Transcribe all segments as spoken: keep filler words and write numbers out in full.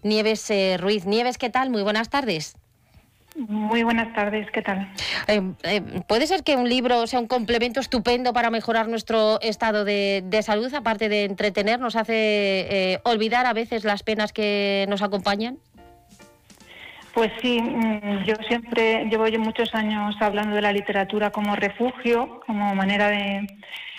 Nieves eh, Ruiz. Nieves, ¿qué tal? Muy buenas tardes. Muy buenas tardes, ¿qué tal? Eh, eh, ¿Puede ser que un libro sea un complemento estupendo para mejorar nuestro estado de, de salud, aparte de entretener, nos hace eh, olvidar a veces las penas que nos acompañan? Pues sí, yo siempre llevo yo muchos años hablando de la literatura como refugio, como manera de,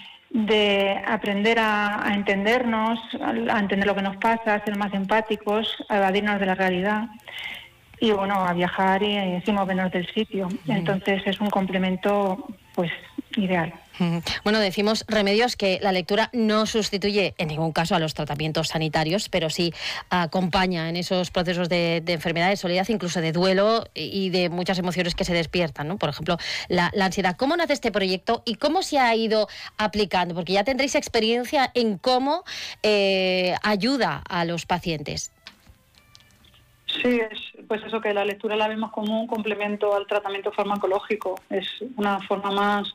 de aprender a, a entendernos, a entender lo que nos pasa, a ser más empáticos, a evadirnos de la realidad. Y bueno, a viajar y, y sin movernos del sitio. Entonces es un complemento pues ideal. Bueno, decimos, Remedios, que la lectura no sustituye en ningún caso a los tratamientos sanitarios, pero sí acompaña en esos procesos de, de enfermedad, de soledad, incluso de duelo y de muchas emociones que se despiertan, ¿no? Por ejemplo, la, la ansiedad. ¿Cómo nace este proyecto y cómo se ha ido aplicando? Porque ya tendréis experiencia en cómo eh, ayuda a los pacientes. Sí, es pues eso, que la lectura la vemos como un complemento al tratamiento farmacológico. Es una forma más,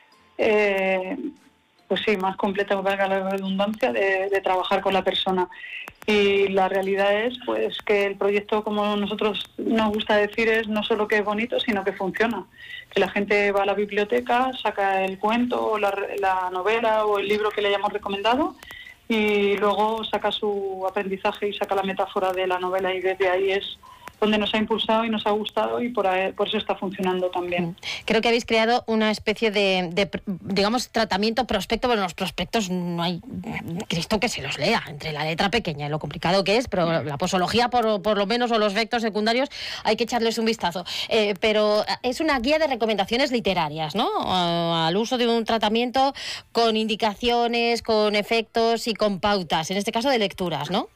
eh, pues sí, más completa, valga la redundancia, de, de trabajar con la persona. Y la realidad es pues que el proyecto, como nosotros nos gusta decir, es no solo que es bonito, sino que funciona. Que la gente va a la biblioteca, saca el cuento, o la, la novela o el libro que le hayamos recomendado, y luego saca su aprendizaje y saca la metáfora de la novela, y desde ahí es donde nos ha impulsado y nos ha gustado, y por, ahí, por eso está funcionando también. Creo que habéis creado una especie de, de digamos, tratamiento prospecto, pero en los prospectos no hay Cristo que se los lea, entre la letra pequeña y lo complicado que es, pero la posología por, por lo menos, o los efectos secundarios, hay que echarles un vistazo. Eh, pero es una guía de recomendaciones literarias, ¿no? Al uso de un tratamiento con indicaciones, con efectos y con pautas, en este caso de lecturas, ¿no?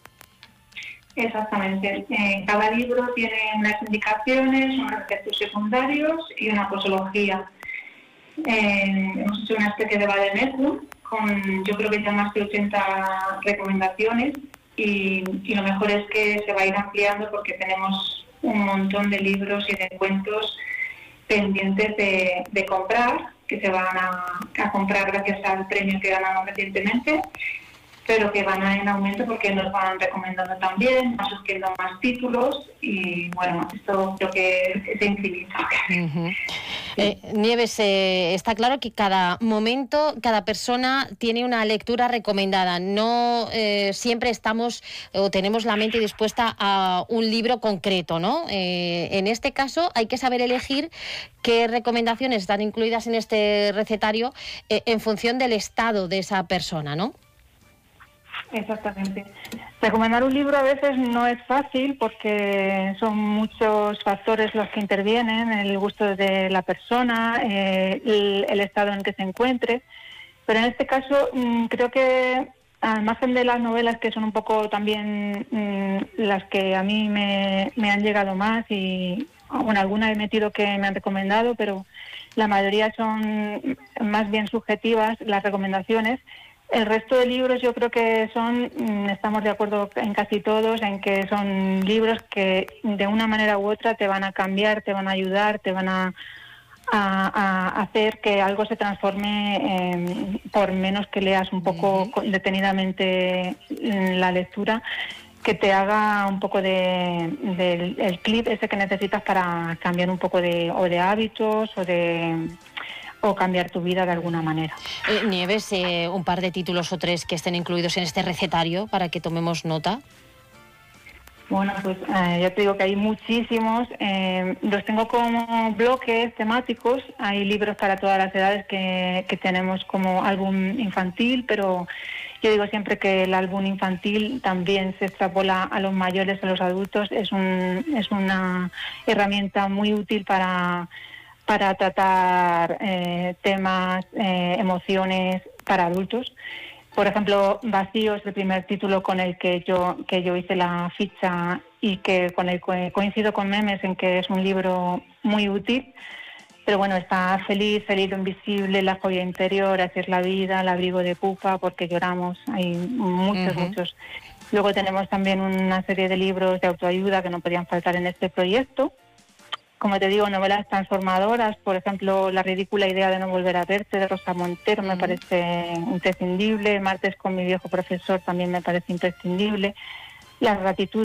Exactamente. Eh, cada libro tiene unas indicaciones, unos efectos secundarios y una posología. Eh, hemos hecho una especie de vademécum con, yo creo que ya más de ochenta recomendaciones, y, y lo mejor es que se va a ir ampliando porque tenemos un montón de libros y de cuentos pendientes de, de comprar, que se van a, a comprar gracias al premio que ganamos recientemente, pero que van en aumento porque nos van recomendando también, van surgiendo más títulos, y bueno, esto creo que es infinito. Uh-huh. eh, Nieves, eh, está claro que cada momento, cada persona tiene una lectura recomendada. No eh, siempre estamos o tenemos la mente dispuesta a un libro concreto, ¿no? Eh, en este caso hay que saber elegir qué recomendaciones están incluidas en este recetario eh, en función del estado de esa persona, ¿no? Exactamente. Recomendar un libro a veces no es fácil porque son muchos factores los que intervienen, el gusto de la persona, eh, el, el estado en el que se encuentre, pero en este caso mmm, creo que al margen de las novelas, que son un poco también mmm, las que a mí me, me han llegado más, y bueno, algunas he metido que me han recomendado, pero la mayoría son más bien subjetivas las recomendaciones. El resto de libros yo creo que son, estamos de acuerdo en casi todos, en que son libros que de una manera u otra te van a cambiar, te van a ayudar, te van a, a, a hacer que algo se transforme, eh, por menos que leas un poco uh-huh. detenidamente la lectura, que te haga un poco de, de el clip ese que necesitas para cambiar un poco de, o de hábitos o de... o cambiar tu vida de alguna manera. Eh, Nieves, eh, un par de títulos o tres que estén incluidos en este recetario para que tomemos nota. Bueno, pues eh, ya te digo que hay muchísimos. Eh, los tengo como bloques temáticos. Hay libros para todas las edades que, que tenemos como álbum infantil, pero yo digo siempre que el álbum infantil también se extrapola a los mayores, a los adultos. Es, un, es una herramienta muy útil para... para tratar eh, temas, eh, emociones para adultos. Por ejemplo, Vacío es el primer título con el que yo que yo hice la ficha y que con el que coincido con Memes en que es un libro muy útil. Pero bueno, está Feliz, Feliz lo invisible, La joya interior, Así es la vida, El abrigo de pupa, Porque lloramos. Hay muchos, uh-huh. muchos. Luego tenemos también una serie de libros de autoayuda que no podían faltar en este proyecto. Como te digo, novelas transformadoras, por ejemplo, La ridícula idea de no volver a verte, de Rosa Montero, me parece imprescindible. Martes con mi viejo profesor también me parece imprescindible. La gratitud